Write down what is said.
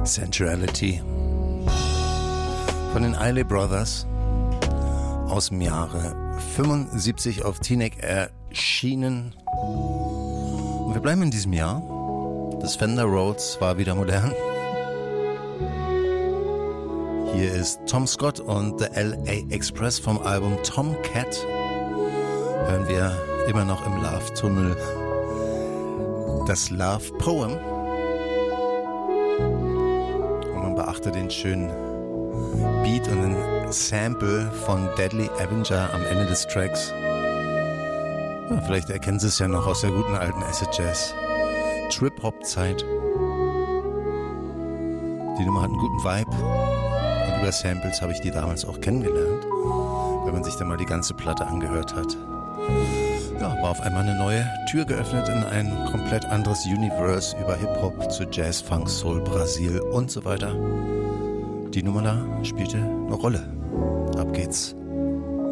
Sensuality von den Isley Brothers aus dem Jahre 75 auf Teaneck erschienen. Und wir bleiben in diesem Jahr. Das Fender Rhodes war wieder modern. Hier ist Tom Scott und The L.A. Express vom Album Tomcat. Hören wir immer noch im Love-Tunnel das Love Poem. Und man beachte den schönen Beat und den Sample von Deadly Avenger am Ende des Tracks. Ja, vielleicht erkennen Sie es ja noch aus der guten alten Acid Jazz Trip-Hop-Zeit. Die Nummer hat einen guten Vibe. Und über Samples habe ich die damals auch kennengelernt, wenn man sich dann mal die ganze Platte angehört hat. Ja, war auf einmal eine neue Tür geöffnet in ein komplett anderes Universe über Hip-Hop zu Jazz, Funk, Soul, Brasil und so weiter. Die Nummer da spielte eine Rolle. Ab geht's.